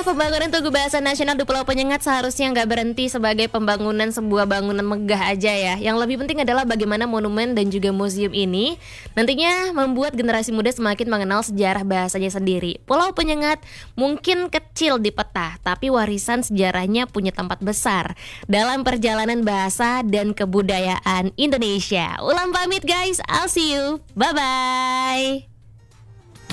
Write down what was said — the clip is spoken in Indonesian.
pembangunan Tugu Bahasa Nasional di Pulau Penyengat seharusnya nggak berhenti sebagai pembangunan sebuah bangunan megah aja ya. Yang lebih penting adalah bagaimana monumen dan juga museum ini nantinya membuat generasi muda semakin mengenal sejarah bahasanya sendiri. Pulau Penyengat mungkin kecil di peta, tapi warisan sejarahnya punya tempat besar dalam perjalanan bahasa dan kebudayaan Indonesia. Ulang pamit guys, I'll see you. Bye-bye.